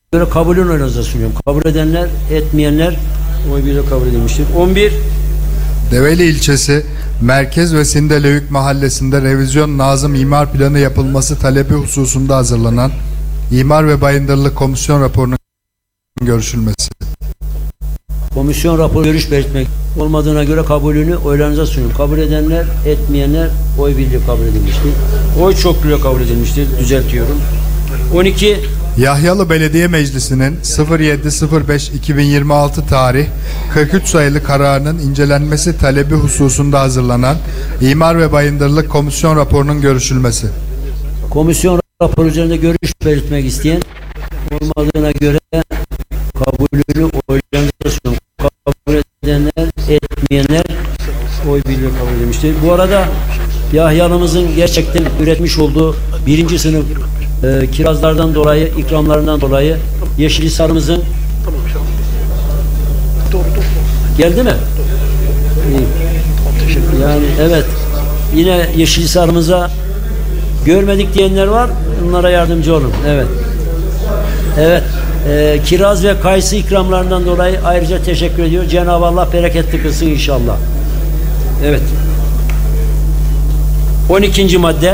göre kabulünü oylarınıza sunuyorum. Kabul edenler, etmeyenler oy birliğiyle kabul edilmiştir. 11. Develi ilçesi Merkez ve Sindelöyük mahallesinde revizyon Nazım imar planı yapılması talebi hususunda hazırlanan İmar ve Bayındırlık Komisyon raporunun görüşülmesi. Komisyon raporu görüş belirtmek olmadığına göre kabulünü oylarınıza sunuyorum. Kabul edenler, etmeyenler oy birliği kabul edilmiştir. Oy çokluğuyla kabul edilmiştir. Düzeltiyorum. 12. Yahyalı Belediye Meclisi'nin 07.05.2026 tarih 43 sayılı kararının incelenmesi talebi hususunda hazırlanan İmar ve Bayındırlık Komisyon raporunun görüşülmesi. Komisyon raporu üzerinde görüş belirtmek isteyen olmadığına göre kabulünü oylarınıza sunuyorum. Kabul edenler, etmeyenler oy birliği kabul edilmiştir. Bu arada Yahyalımızın gerçekten üretmiş olduğu 1. sınıf kirazlardan dolayı, ikramlarından dolayı Yeşilhisar'ımızın geldi mi? Yani evet, yine Yeşilhisar'ımıza görmedik diyenler var, onlara yardımcı olun. Evet. Evet. Kiraz ve kayısı ikramlarından dolayı ayrıca teşekkür ediyor. Cenab-ı Allah bereketli kılsın inşallah. Evet. 12. madde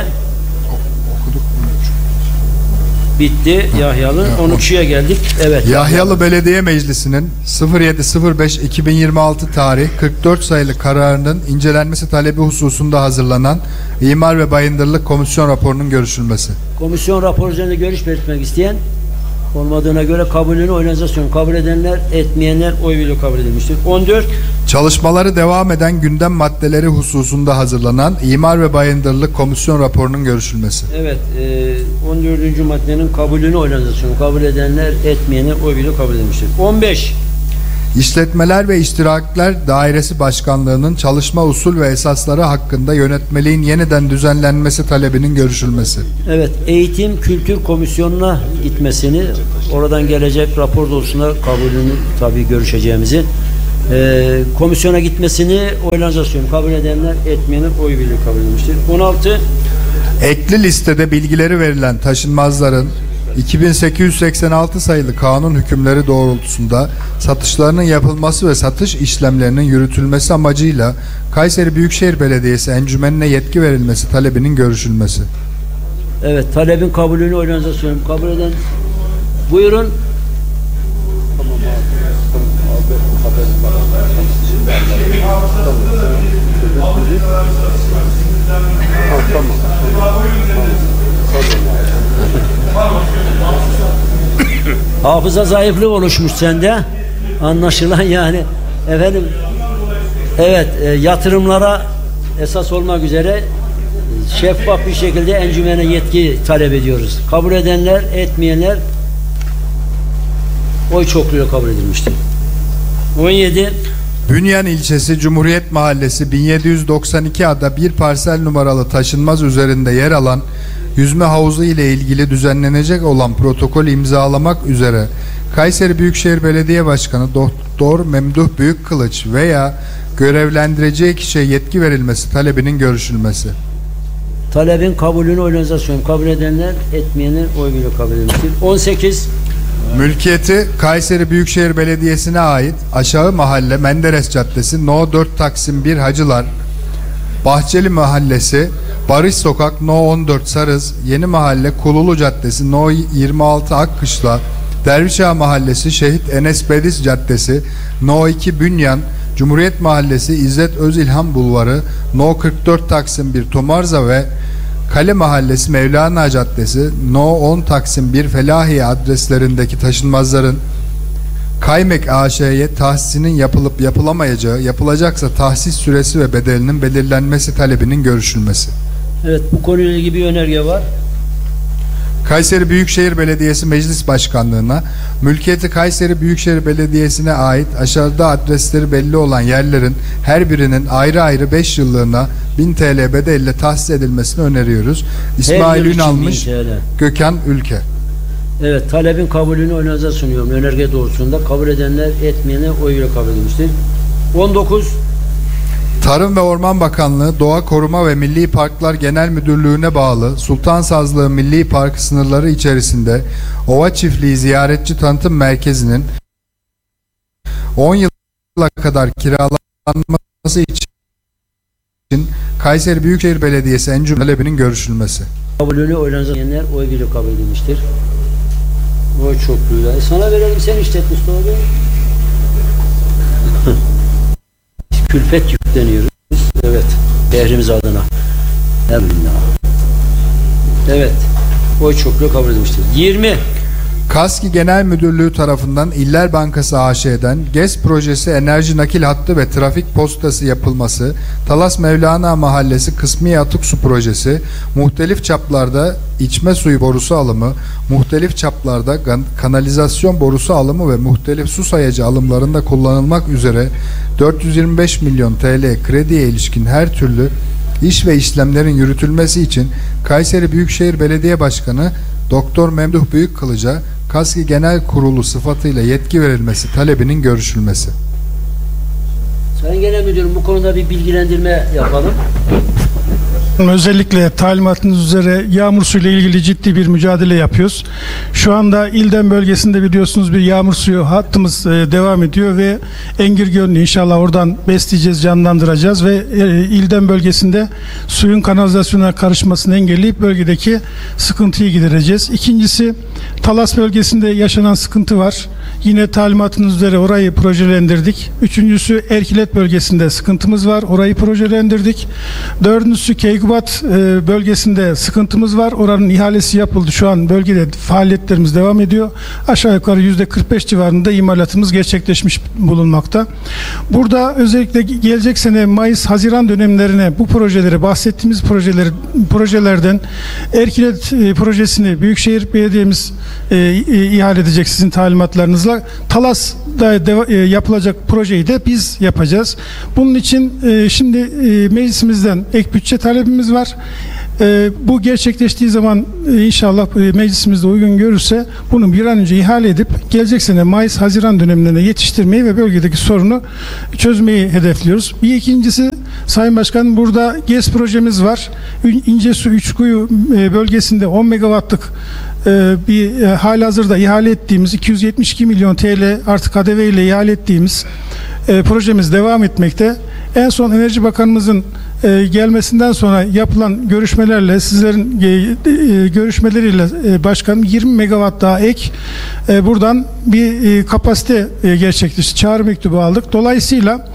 bitti. Yahyalı. 13'ye geldik. Evet. Yahyalı Belediye Meclisi'nin 07.05.2026 tarih 44 sayılı kararının incelenmesi talebi hususunda hazırlanan İmar ve Bayındırlık Komisyon raporunun görüşülmesi. Komisyon raporu üzerinde görüş belirtmek isteyen olmadığına göre kabulünü oylarınıza sunuyorum. Kabul edenler, etmeyenler oy birliği kabul edilmiştir. 14. Çalışmaları devam eden gündem maddeleri hususunda hazırlanan İmar ve Bayındırlık Komisyon raporunun görüşülmesi. Evet, 14. maddenin kabulünü oylarınıza sunuyorum. Kabul edenler, etmeyenler oy birliği kabul edilmiştir. 15. İşletmeler ve İştirakler Dairesi Başkanlığı'nın çalışma usul ve esasları hakkında yönetmeliğin yeniden düzenlenmesi talebinin görüşülmesi. Evet, Eğitim Kültür Komisyonu'na gitmesini, oradan gelecek rapor doğrultusunda kabulünü tabii görüşeceğimizi, komisyona gitmesini oylarınıza sunuyorum. Kabul edenler, etmeyenler oy birliği kabul edilmiştir. 16. Ekli listede bilgileri verilen taşınmazların 2886 sayılı kanun hükümleri doğrultusunda satışlarının yapılması ve satış işlemlerinin yürütülmesi amacıyla Kayseri Büyükşehir Belediyesi encümenine yetki verilmesi talebinin görüşülmesi. Evet, talebin kabulünü oylarınıza sunuyorum. Kabul eden buyurun. Hafıza zayıflığı oluşmuş sende. Anlaşılan yani. Efendim, evet, yatırımlara esas olmak üzere şeffaf bir şekilde encümene yetki talep ediyoruz. Kabul edenler, etmeyenler oy çokluğuyla kabul edilmiştir. 17. Bünyan ilçesi Cumhuriyet Mahallesi 1792 ada bir parsel numaralı taşınmaz üzerinde yer alan yüzme havuzu ile ilgili düzenlenecek olan protokol imzalamak üzere Kayseri Büyükşehir Belediye Başkanı Doktor Memduh Büyükkılıç veya görevlendireceği kişiye yetki verilmesi talebinin görüşülmesi. Talebin kabulünü oylarınıza sunuyorum. Kabul edenler, etmeyenler oy birliğiyle kabul edilmiştir. 18. Mülkiyeti Kayseri Büyükşehir Belediyesi'ne ait Aşağı Mahalle Menderes Caddesi No 4 Taksim 1 Hacılar, Bahçeli Mahallesi Barış Sokak No 14 Sarız, Yeni Mahalle Kululu Caddesi No 26 Akkışla, Dervişağa Mahallesi Şehit Enes Bediz Caddesi No 2 Bünyan, Cumhuriyet Mahallesi İzzet Özilhan Bulvarı No 44 Taksim 1 Tomarza ve Kale Mahallesi Mevlana Caddesi No 10 Taksim 1 Felahiye adreslerindeki taşınmazların Kaymek AŞ'ye tahsisinin yapılıp yapılamayacağı, yapılacaksa tahsis süresi ve bedelinin belirlenmesi talebinin görüşülmesi. Evet, bu konuyla ilgili bir önerge var. Kayseri Büyükşehir Belediyesi Meclis Başkanlığı'na mülkiyeti Kayseri Büyükşehir Belediyesi'ne ait aşağıda adresleri belli olan yerlerin her birinin ayrı ayrı 5 yıllığına 1000 TL bedelle tahsis edilmesini öneriyoruz. İsmail Ünalmış, Gökhan Ülke. Evet, talebin kabulünü oylarınıza sunuyorum. Önerge doğrultusunda kabul edenler, etmeyenler oy ile kabul edilmiştir. 19. Tarım ve Orman Bakanlığı, Doğa Koruma ve Milli Parklar Genel Müdürlüğü'ne bağlı Sultansazlığı Milli Parkı sınırları içerisinde Ova Çiftliği Ziyaretçi Tanıtım Merkezi'nin 10 yıla kadar kiralanması için Kayseri Büyükşehir Belediyesi Encümle talebinin görüşülmesi. Kabulünü oylanacak diyenler oy birliğiyle kabul edilmiştir. Oy çokluğuyla. Sana verelim, sen işlet Mustafa Bey. Külfet yükleniyoruz. Evet. Şehrimiz adına. Evet. Oy çokluğu kabul edilmiştir. 20. KASKİ Genel Müdürlüğü tarafından İller Bankası AŞ'den GES projesi enerji nakil hattı ve trafik postası yapılması, Talas Mevlana Mahallesi kısmi atık su projesi, muhtelif çaplarda içme suyu borusu alımı, muhtelif çaplarda kanalizasyon borusu alımı ve muhtelif su sayacı alımlarında kullanılmak üzere 425 milyon TL krediye ilişkin her türlü iş ve işlemlerin yürütülmesi için Kayseri Büyükşehir Belediye Başkanı Doktor Memduh Büyükkılıç'a KASKİ Genel Kurulu sıfatıyla yetki verilmesi talebinin görüşülmesi. Sayın Genel Müdürüm, bu konuda bir bilgilendirme yapalım. Özellikle talimatınız üzere yağmur suyuyla ilgili ciddi bir mücadele yapıyoruz. Şu anda İldem bölgesinde biliyorsunuz bir yağmur suyu hattımız devam ediyor ve Engirgön'ü inşallah oradan besleyeceğiz, canlandıracağız ve İldem bölgesinde suyun kanalizasyona karışmasını engelleyip bölgedeki sıkıntıyı gidereceğiz. İkincisi, Talas bölgesinde yaşanan sıkıntı var. Yine talimatınız üzere orayı projelendirdik. Üçüncüsü, Erkilet bölgesinde sıkıntımız var. Orayı projelendirdik. Dördüncüsü, Keykubat bölgesinde sıkıntımız var. Oranın ihalesi yapıldı. Şu an bölgede faaliyetlerimiz devam ediyor. Aşağı yukarı %45 civarında imalatımız gerçekleşmiş bulunmakta. Burada özellikle gelecek sene Mayıs-Haziran dönemlerine bu projeleri, bahsettiğimiz projelerden Erkilet projesini Büyükşehir Belediye'miz ihale edecek sizin talimatlarınızla. Talas'da yapılacak projeyi de biz yapacağız. Bunun için şimdi meclisimizden ek bütçe talebimiz var. Bu gerçekleştiği zaman inşallah meclisimizde uygun görürse bunu bir an önce ihale edip gelecek sene Mayıs-Haziran dönemlerine yetiştirmeyi ve bölgedeki sorunu çözmeyi hedefliyoruz. Bir ikincisi, Sayın Başkanım, burada GES projemiz var. İncesu Üçkuyu bölgesinde 10 megawattlık bir halihazırda ihale ettiğimiz 272 milyon TL artık KDV ile ihale ettiğimiz projemiz devam etmekte. En son Enerji Bakanımızın gelmesinden sonra yapılan görüşmelerle, sizlerin görüşmeleriyle başkanım 20 megawatt daha ek buradan bir kapasite gerçekleşti. Çağrı mektubu aldık. Dolayısıyla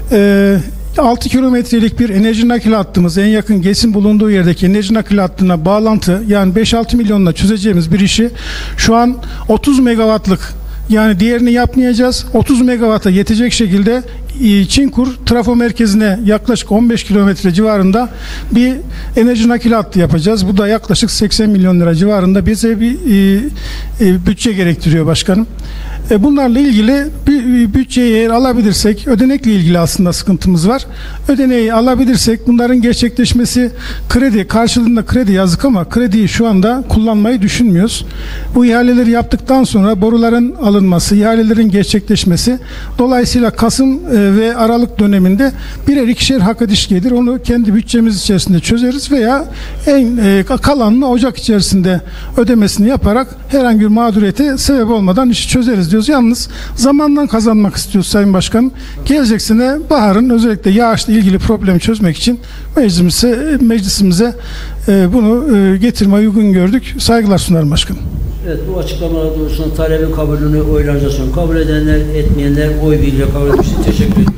6 kilometrelik bir enerji nakil hattımız, en yakın GES'in bulunduğu yerdeki enerji nakil hattına bağlantı, yani 5-6 milyonla çözeceğimiz bir işi şu an 30 megawattlık, yani diğerini yapmayacağız, 30 megawatt'a yetecek şekilde Çinkur trafo merkezine yaklaşık 15 kilometre civarında bir enerji nakil hattı yapacağız. Bu da yaklaşık 80 milyon lira civarında bize bir bütçe gerektiriyor başkanım. Bunlarla ilgili bir bütçeyi eğer alabilirsek, ödenekle ilgili aslında sıkıntımız var. Ödeneği alabilirsek bunların gerçekleşmesi, kredi karşılığında kredi yazdık ama krediyi şu anda kullanmayı düşünmüyoruz. Bu ihaleleri yaptıktan sonra boruların alınması, ihalelerin gerçekleşmesi, dolayısıyla Kasım ve Aralık döneminde birer ikişer hak ediş gelir. Onu kendi bütçemiz içerisinde çözeriz veya kalanını Ocak içerisinde ödemesini yaparak herhangi bir mağduriyete sebep olmadan işi çözeriz diyoruz. Yalnız zamandan kazanmak istiyoruz Sayın Başkanım. Gelecek sene baharın özellikle yağışla ilgili problemi çözmek için meclisimize bunu getirmeyi uygun gördük. Saygılar sunarım başkanım. Evet, bu açıklamalar doğrultusunda talebin kabulünü oylanacak. Kabul edenler, etmeyenler oy birliğiyle kabul etmiştir. Teşekkür ediyoruz.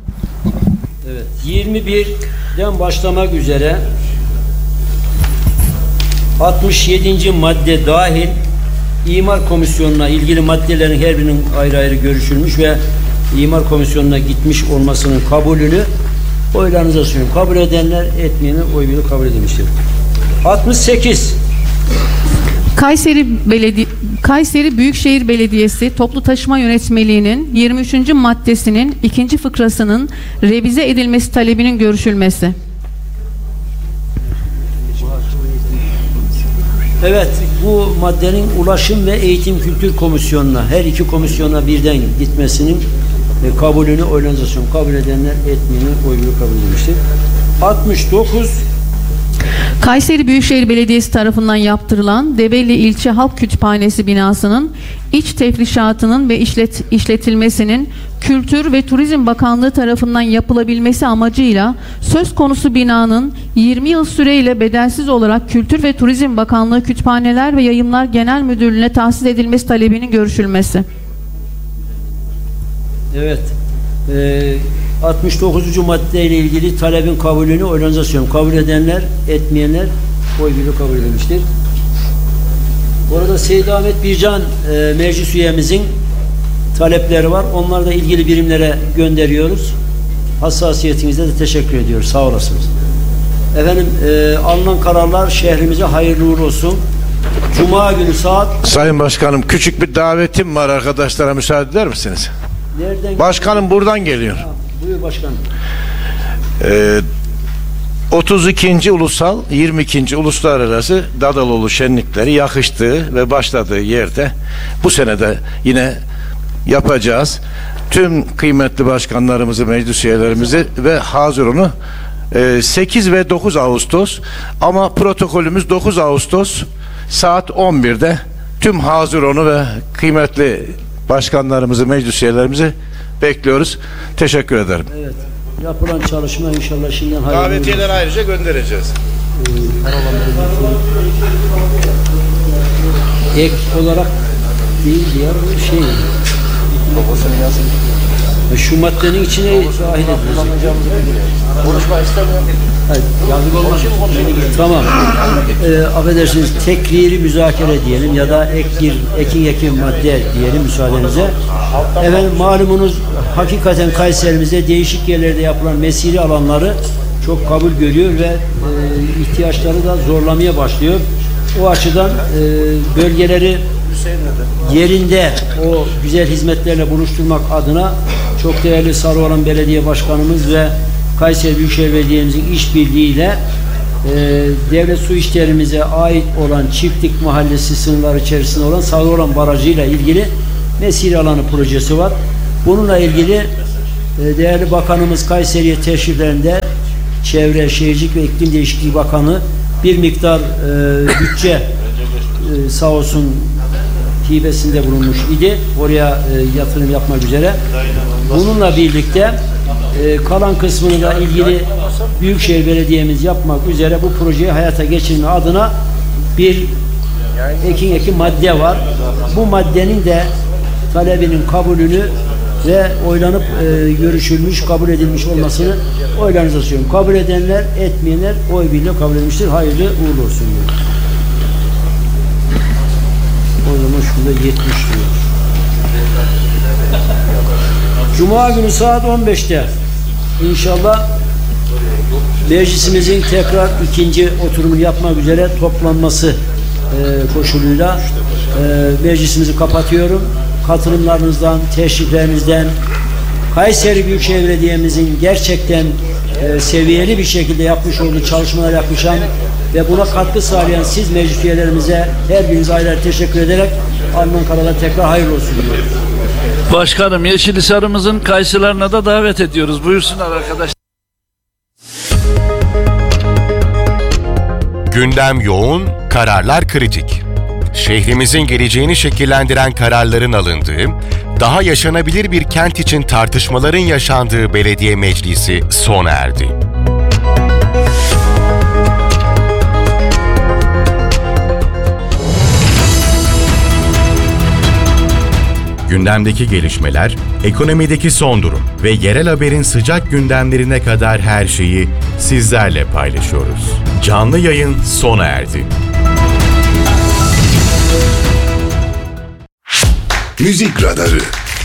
Evet, 21'den başlamak üzere 67. madde dahil İmar Komisyonu'na ilgili maddelerin her birinin ayrı ayrı görüşülmüş ve İmar Komisyonu'na gitmiş olmasının kabulünü oylarınıza sunuyorum. Kabul edenler, etmeyenler oy birliğiyle kabul edilmiştir. 68. Kayseri Büyükşehir Belediyesi Toplu Taşıma Yönetmeliği'nin 23. maddesinin 2. fıkrasının revize edilmesi talebinin görüşülmesi. Evet, bu maddenin Ulaşım ve Eğitim Kültür Komisyonu'na, her iki komisyona birden gitmesinin kabulünü oylarınıza sunuyorum. Kabul edenler, etmeyenler oy birliğiyle kabul edilmiştir. 69 Kayseri Büyükşehir Belediyesi tarafından yaptırılan Develi İlçe Halk Kütüphanesi binasının iç tefrişatının ve işletilmesinin Kültür ve Turizm Bakanlığı tarafından yapılabilmesi amacıyla söz konusu binanın 20 yıl süreyle bedelsiz olarak Kültür ve Turizm Bakanlığı Kütüphaneler ve Yayınlar Genel Müdürlüğü'ne tahsis edilmesi talebinin görüşülmesi. Evet. 69. maddeyle ilgili talebin kabulünü oylarınıza sunuyorum. Kabul edenler, etmeyenler oy birliğiyle kabul edilmiştir. Bu arada Seyit Ahmet Bircan meclis üyemizin talepleri var. Onları da ilgili birimlere gönderiyoruz. Hassasiyetinizde de teşekkür ediyoruz. Sağ olasınız. Efendim alınan kararlar şehrimize hayırlı uğurlu olsun. Cuma günü saat... Sayın Başkanım, küçük bir davetim var, arkadaşlara müsaade eder misiniz? Nereden? Başkanım buradan geliyor. Ha, buyur başkanım. 32. Ulusal 22. Uluslararası Dadaloğlu şenlikleri yakıştığı ve başladığı yerde bu sene de yine yapacağız. Tüm kıymetli başkanlarımızı, meclis üyelerimizi ve Haziran'ı 8 ve 9 Ağustos ama protokolümüz 9 Ağustos saat 11'de tüm Haziran'ı ve kıymetli başkanlarımızı, meclis üyelerimizi bekliyoruz. Teşekkür ederim. Evet. Yapılan çalışma inşallah şimdiden hayırlı. Davetiyeleri ayrıca göndereceğiz. Ek olarak değil diğer bir şey. Şu maddenin içine dahil edilecek. Konuşma istemiyorum. Yazık olmaz. Tamam. Affedersiniz, tekriri müzakere diyelim ya da ekin madde diyelim müsaadenizle. Efendim malumunuz hakikaten Kayserimizde değişik yerlerde yapılan mesire alanları çok kabul görüyor ve ihtiyaçları da zorlamaya başlıyor. O açıdan bölgeleri yerinde o güzel hizmetlerle buluşturmak adına çok değerli Sarıoğlan Belediye Başkanımız ve Kayseri Büyükşehir Belediye'mizin işbirliğiyle devlet su işlerimize ait olan Çiftlik Mahallesi sınırları içerisinde olan Sarıoğlan Barajı ile ilgili mesire alanı projesi var. Bununla ilgili değerli Bakanımız Kayseri'ye teşriflerinde Çevre, Şehircilik ve İklim Değişikliği Bakanı bir miktar bütçe sağ olsun hibesinde bulunmuş idi. Oraya yatırım yapmak üzere. Bununla birlikte kalan kısmını da ilgili Büyükşehir Belediye'miz yapmak üzere bu projeyi hayata geçirme adına bir ekin madde var. Bu maddenin de talebinin kabulünü ve oylanıp görüşülmüş, kabul edilmiş olmasını oylarınıza sunuyorum. Kabul edenler, etmeyenler oy birliğiyle kabul edilmiştir. Hayırlı uğurlu olsun diyorum. O zaman şurada 70 diyor. Cuma günü saat 15'te inşallah meclisimizin tekrar ikinci oturumunu yapmak üzere toplanması koşuluyla meclisimizi kapatıyorum. Katılımlarınızdan, teşriflerinizden, Kayseri Büyükşehir Belediye'mizin gerçekten seviyeli bir şekilde yapmış olduğu çalışmalar yapmışan ve buna katkı sağlayan siz meclis üyelerimize her birinize ayrı ayrı teşekkür ederek alınan kararlar tekrar hayırlı olsun diyorum. Başkanım, Yeşilhisar'ımızın kayısılarına da davet ediyoruz. Buyursunlar arkadaşlar. Gündem yoğun, kararlar kritik. Şehrimizin geleceğini şekillendiren kararların alındığı, daha yaşanabilir bir kent için tartışmaların yaşandığı belediye meclisi sona erdi. Gündemdeki gelişmeler, ekonomideki son durum ve yerel haberin sıcak gündemlerine kadar her şeyi sizlerle paylaşıyoruz. Canlı yayın sona erdi. Müzik Radarı